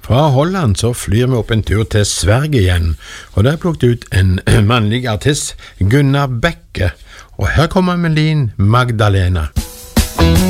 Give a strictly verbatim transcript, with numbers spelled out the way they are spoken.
Fra Holland så flyr vi opp en tur til Sverige igjen, og der plukket ut en mannlig artist, Gunnar Bække, og her kommer Melin Magdalena.